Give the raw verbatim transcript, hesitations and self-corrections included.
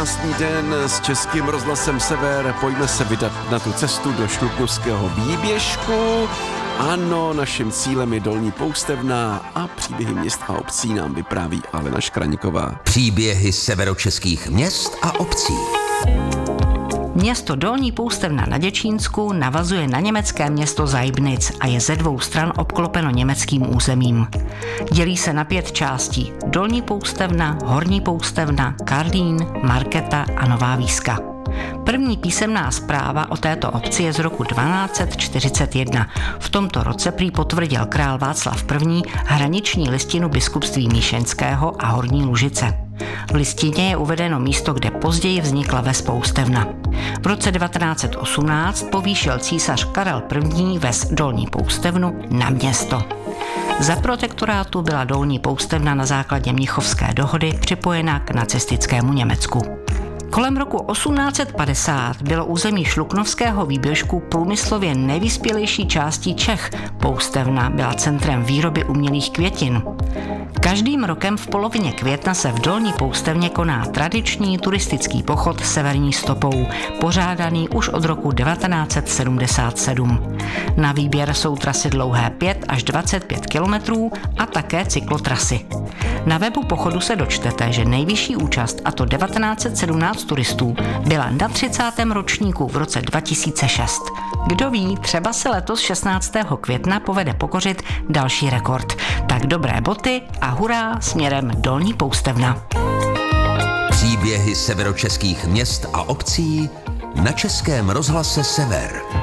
krásný den s Českým rozhlasem Sever. Pojďme se vydat na tu cestu do Šluknovského výběžku. Ano, naším cílem je Dolní Poustevna a příběhy měst a obcí nám vypráví Alena Škraňková. Příběhy severočeských měst a obcí. Město Dolní Poustevna na Děčínsku navazuje na německé město Seibnitz a je ze dvou stran obklopeno německým územím. Dělí se na pět částí: Dolní Poustevna, Horní Poustevna, Karlín, Markéta a Nová Výska. První písemná zpráva o této obci je z roku dvanáct set čtyřicet jedna. V tomto roce prý potvrdil král Václav I. hraniční listinu biskupství Míšeňského a Horní Lužice. V listině je uvedeno místo, kde později vznikla ves Poustevna. V roce devatenáct set osmnáct povýšil císař Karel I. ves Dolní Poustevnu na město. Za protektorátu byla Dolní Poustevna na základě Mnichovské dohody připojena k nacistickému Německu. Kolem roku osmnáct set padesát bylo území Šluknovského výběžku průmyslově nejvyspělejší částí Čech. Poustevna byla centrem výroby umělých květin. Každým rokem v polovině května se v Dolní Poustevně koná tradiční turistický pochod severní stopou, pořádaný už od roku devatenáct set sedmdesát sedm. Na výběr jsou trasy dlouhé pět až dvacet pět kilometrů a také cyklotrasy. Na webu pochodu se dočtete, že nejvyšší účast, a to devatenáct set sedmnáct turistů, byla na třicátém ročníku v roce dva tisíce šest. Kdo ví, třeba se letos šestnáctého května povede pokořit další rekord. Tak dobré boty a hurá směrem Dolní Poustevna. Příběhy severočeských měst a obcí na Českém rozhlase Sever.